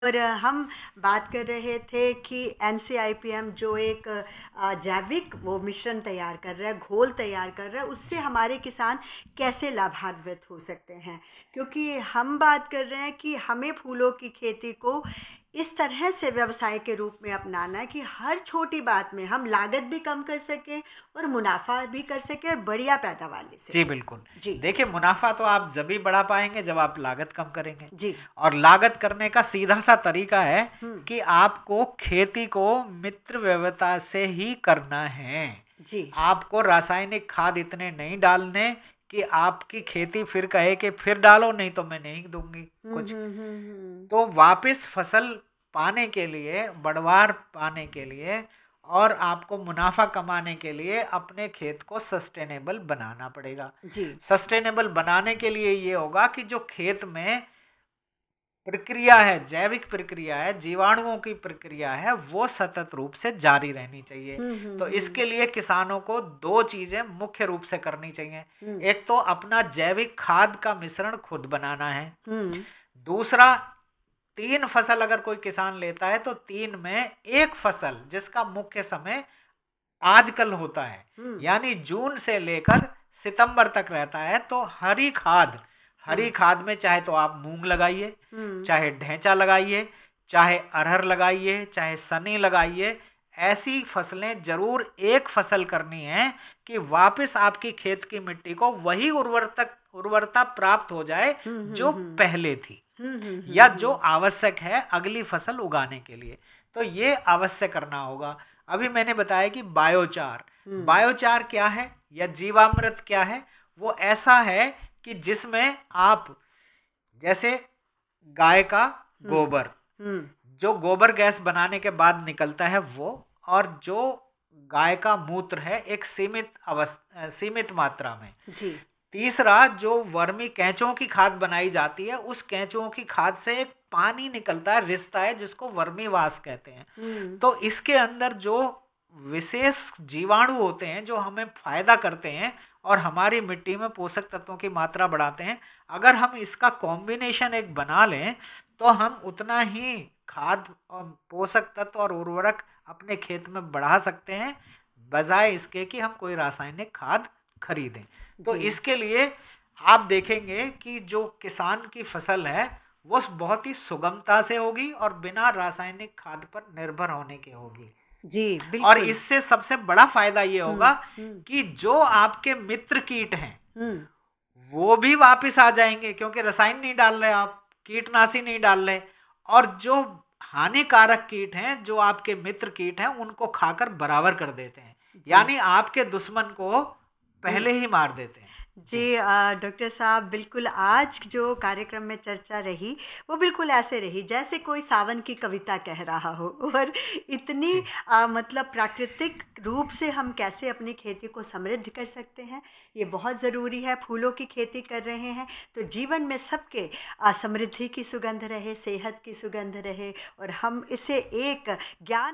और हम बात कर रहे थे कि NCIPM जो एक जैविक वो मिश्रण तैयार कर रहा है, घोल तैयार कर रहा है, उससे हमारे किसान कैसे लाभान्वित हो सकते हैं। क्योंकि हम बात कर रहे हैं कि हमें फूलों की खेती को इस तरह से व्यवसाय के रूप में अपनाना है कि हर छोटी बात में हम लागत भी कम कर सकें और मुनाफा भी कर सकें और बढ़िया पैदावार ले सकें। जी बिल्कुल। जी देखिए, मुनाफा तो आप जब भी बढ़ा पाएंगे जब आप लागत कम करेंगे। जी और लागत करने का सीधा सा तरीका है हम्म कि आपको खेती को मित्र व्यवसाय से ही करना है। जी आपको रासायनिक खाद इतने नहीं डालने कि आपकी खेती फिर कहे कि फिर डालो, नहीं तो मैं नहीं दूंगी कुछ। तो वापस फसल पाने के लिए, बढ़वार पाने के लिए और आपको मुनाफा कमाने के लिए अपने खेत को सस्टेनेबल बनाना पड़ेगा। जी सस्टेनेबल बनाने के लिए ये होगा कि जो खेत में प्रक्रिया है, जैविक प्रक्रिया है, जीवाणुओं की प्रक्रिया है, वो सतत रूप से जारी रहनी चाहिए। तो इसके लिए किसानों को दो चीजें मुख्य रूप से करनी चाहिए। एक तो अपना जैविक खाद का मिश्रण खुद बनाना है। दूसरा, 3 फसल अगर कोई किसान लेता है तो 3 में एक फसल जिसका मुख्य समय आजकल होता है, यानी जून से लेकर सितंबर तक रहता है, तो हरी खाद में चाहे तो आप मूंग लगाइए, चाहे ढैंचा लगाइए, चाहे अरहर लगाइए, चाहे सनी लगाइए। ऐसी फसलें जरूर एक फसल करनी है कि वापस आपकी खेत की मिट्टी को वही उर्वरता प्राप्त हो जाए जो पहले थी या जो आवश्यक है अगली फसल उगाने के लिए। तो ये अवश्य करना होगा। अभी मैंने बताया कि बायोचार क्या है या जीवामृत क्या है। वो ऐसा है कि जिसमें आप जैसे गाय का गोबर, जो गोबर गैस बनाने के बाद निकलता है वो, और जो गाय का मूत्र है एक सीमित मात्रा में। जी तीसरा, जो वर्मी केंचुओं की खाद बनाई जाती है, उस केंचुओं की खाद से एक पानी निकलता है, रिश्ता है, जिसको वर्मी वास कहते हैं। तो इसके अंदर जो विशेष जीवाणु होते हैं जो हमें फायदा करते हैं और हमारी मिट्टी में पोषक तत्वों की मात्रा बढ़ाते हैं, अगर हम इसका कॉम्बिनेशन एक बना लें तो हम उतना ही खाद और पोषक तत्व और उर्वरक अपने खेत में बढ़ा सकते हैं, बजाय इसके कि हम कोई रासायनिक खाद खरीदें। तो इसके लिए आप देखेंगे कि जो किसान की फसल है वो बहुत ही सुगमता से होगी और बिना रासायनिक खाद पर निर्भर होने के होगी। जी बिल्कुल। और इससे सबसे बड़ा फायदा ये होगा कि जो आपके मित्र कीट हैं वो भी वापस आ जाएंगे, क्योंकि रसायन नहीं डाल रहे आप, कीटनाशी नहीं डाल रहे, और जो हानिकारक कीट हैं, जो आपके मित्र कीट हैं, उनको खाकर बराबर कर देते हैं, यानी आपके दुश्मन को पहले ही मार देते हैं। जी डॉक्टर साहब, बिल्कुल आज जो कार्यक्रम में चर्चा रही वो बिल्कुल ऐसे रही जैसे कोई सावन की कविता कह रहा हो, और इतनी मतलब प्राकृतिक रूप से हम कैसे अपनी खेती को समृद्ध कर सकते हैं ये बहुत ज़रूरी है। फूलों की खेती कर रहे हैं तो जीवन में सबके समृद्धि की सुगंध रहे, सेहत की सुगंध रहे, और हम इसे एक ज्ञान।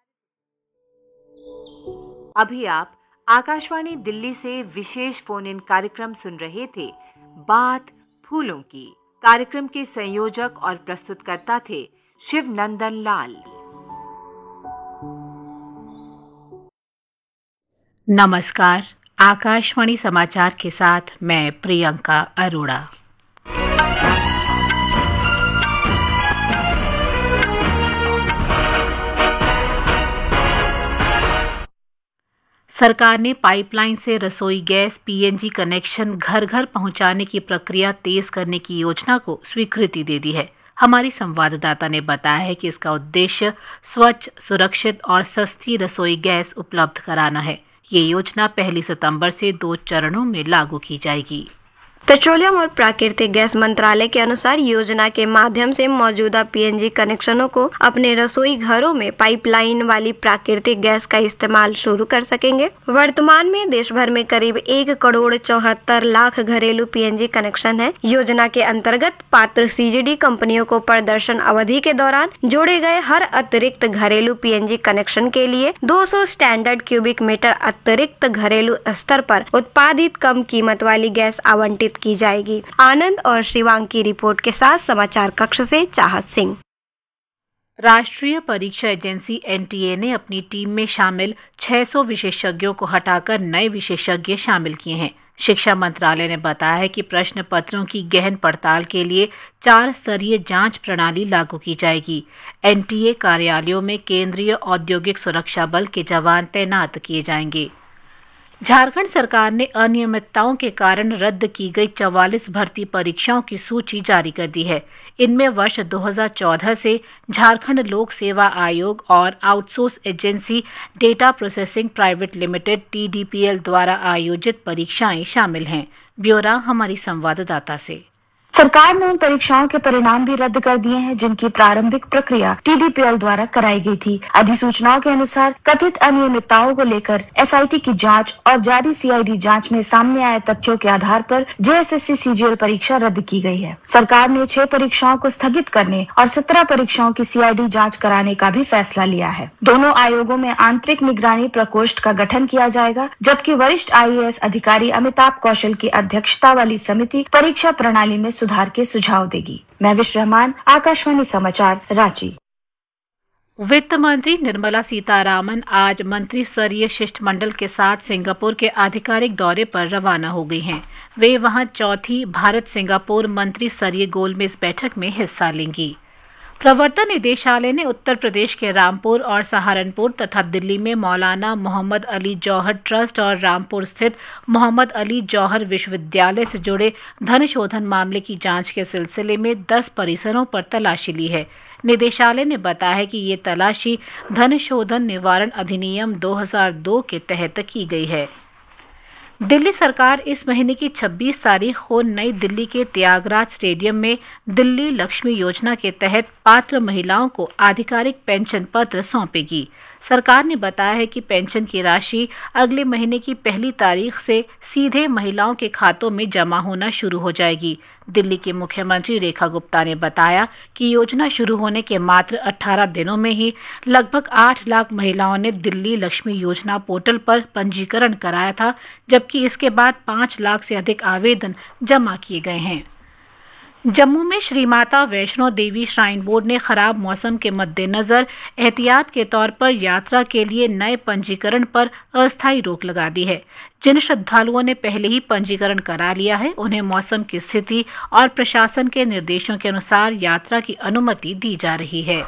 अभी आप आकाशवाणी दिल्ली से विशेष फोन इन कार्यक्रम सुन रहे थे, बात फूलों की। कार्यक्रम के संयोजक और प्रस्तुतकर्ता थे शिव नंदन लाल। नमस्कार, आकाशवाणी समाचार के साथ मैं प्रियंका अरोड़ा। सरकार ने पाइपलाइन से रसोई गैस PNG कनेक्शन घर घर पहुंचाने की प्रक्रिया तेज करने की योजना को स्वीकृति दे दी है। हमारी संवाददाता ने बताया है कि इसका उद्देश्य स्वच्छ, सुरक्षित और सस्ती रसोई गैस उपलब्ध कराना है। ये योजना 1 सितंबर से 2 चरणों में लागू की जाएगी। पेट्रोलियम और प्राकृतिक गैस मंत्रालय के अनुसार योजना के माध्यम से मौजूदा PNG कनेक्शनों को अपने रसोई घरों में पाइपलाइन वाली प्राकृतिक गैस का इस्तेमाल शुरू कर सकेंगे। वर्तमान में देश भर में करीब 1,74,00,000 घरेलू PNG कनेक्शन है। योजना के अंतर्गत पात्र CGD कंपनियों को प्रदर्शन अवधि के दौरान जोड़े गए हर अतिरिक्त घरेलू PNG कनेक्शन के लिए 200 स्टैंडर्ड क्यूबिक मीटर अतिरिक्त घरेलू स्तर पर उत्पादित कम कीमत वाली गैस आवंटित की जाएगी। आनंद और शिवांग की रिपोर्ट के साथ समाचार कक्ष से चाहत सिंह। राष्ट्रीय परीक्षा एजेंसी एनटीए ने अपनी टीम में शामिल 600 विशेषज्ञों को हटाकर नए विशेषज्ञ शामिल किए हैं। शिक्षा मंत्रालय ने बताया है कि प्रश्न पत्रों की गहन पड़ताल के लिए 4 स्तरीय जांच प्रणाली लागू की जाएगी। एनटीए कार्यालयों में केंद्रीय औद्योगिक सुरक्षा बल के जवान तैनात किए जाएंगे। झारखंड सरकार ने अनियमितताओं के कारण रद्द की गई 44 भर्ती परीक्षाओं की सूची जारी कर दी है। इनमें वर्ष 2014 से झारखंड लोक सेवा आयोग और outsource agency data processing private limited TDPL द्वारा आयोजित परीक्षाएं शामिल हैं। ब्यौरा हमारी संवाददाता से। सरकार ने उन परीक्षाओं के परिणाम भी रद्द कर दिए हैं जिनकी प्रारंभिक प्रक्रिया TDPL द्वारा कराई गई थी। अधिसूचनाओं के अनुसार कथित अनियमितताओं को लेकर SIT की जांच और जारी CID जांच में सामने आए तथ्यों के आधार पर JSSC CGL परीक्षा रद्द की गई है। सरकार ने 6 परीक्षाओं को स्थगित करने और 17 परीक्षाओं की CID जाँच कराने का भी फैसला लिया है। दोनों आयोगों में आंतरिक निगरानी प्रकोष्ठ का गठन किया जाएगा, जबकि वरिष्ठ IAS अधिकारी अमिताभ कौशल की अध्यक्षता वाली समिति परीक्षा प्रणाली में सुधार के सुझाव देगी। महविश रहमान, आकाशवाणी समाचार, रांची। वित्त मंत्री निर्मला सीतारामन आज मंत्री स्तरीय शिष्टमंडल के साथ सिंगापुर के आधिकारिक दौरे पर रवाना हो गई हैं। वे वहां चौथी भारत सिंगापुर मंत्री स्तरीय गोलमेज बैठक में हिस्सा लेंगी। प्रवर्तन निदेशालय ने उत्तर प्रदेश के रामपुर और सहारनपुर तथा दिल्ली में मौलाना मोहम्मद अली जौहर ट्रस्ट और रामपुर स्थित मोहम्मद अली जौहर विश्वविद्यालय से जुड़े धन शोधन मामले की जांच के सिलसिले में 10 परिसरों पर तलाशी ली है। निदेशालय ने बताया है कि ये तलाशी धन शोधन निवारण अधिनियम 2002 के तहत की गई है। दिल्ली सरकार इस महीने की 26 तारीख को नई दिल्ली के त्यागराज स्टेडियम में दिल्ली लक्ष्मी योजना के तहत पात्र महिलाओं को आधिकारिक पेंशन पत्र सौंपेगी। सरकार ने बताया है कि पेंशन की राशि अगले महीने की 1 तारीख से सीधे महिलाओं के खातों में जमा होना शुरू हो जाएगी। दिल्ली की मुख्यमंत्री रेखा गुप्ता ने बताया कि योजना शुरू होने के मात्र 18 दिनों में ही लगभग 8 लाख महिलाओं ने दिल्ली लक्ष्मी योजना पोर्टल पर पंजीकरण कराया था, जबकि इसके बाद 5 लाख से अधिक आवेदन जमा किए गए हैं। जम्मू में श्री माता वैष्णो देवी श्राइन बोर्ड ने खराब मौसम के मद्देनजर एहतियात के तौर पर यात्रा के लिए नए पंजीकरण पर अस्थायी रोक लगा दी है। जिन श्रद्धालुओं ने पहले ही पंजीकरण करा लिया है, उन्हें मौसम की स्थिति और प्रशासन के निर्देशों के अनुसार यात्रा की अनुमति दी जा रही है।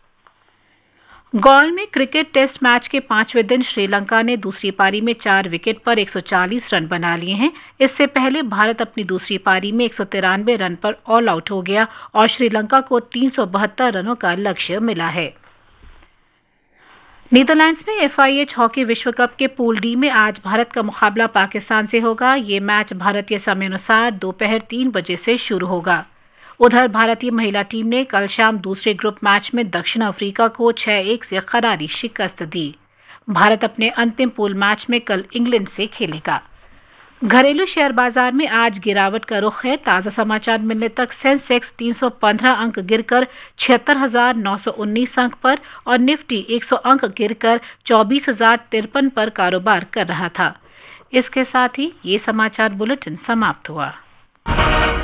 गौल में क्रिकेट टेस्ट मैच के 5वें दिन श्रीलंका ने दूसरी पारी में 4 विकेट पर 140 रन बना लिए हैं। इससे पहले भारत अपनी दूसरी पारी में 193 रन पर ऑल आउट हो गया और श्रीलंका को 372 रनों का लक्ष्य मिला है। नीदरलैंड्स में FIH हॉकी विश्व कप के पूल डी में आज भारत का मुकाबला पाकिस्तान से होगा। ये मैच भारतीय समय अनुसार दोपहर 3 बजे से शुरू होगा। उधर भारतीय महिला टीम ने कल शाम दूसरे ग्रुप मैच में दक्षिण अफ्रीका को 6-1 से करारी शिकस्त दी। भारत अपने अंतिम पूल मैच में कल इंग्लैंड से खेलेगा। घरेलू शेयर बाजार में आज गिरावट का रुख है। ताज़ा समाचार मिलने तक सेंसेक्स 315 अंक गिरकर 76,919 अंक पर और निफ्टी 100 अंक गिरकर 24,053 पर कारोबार कर रहा था। इसके साथ ही ये समाचार बुलेटिन समाप्त हुआ।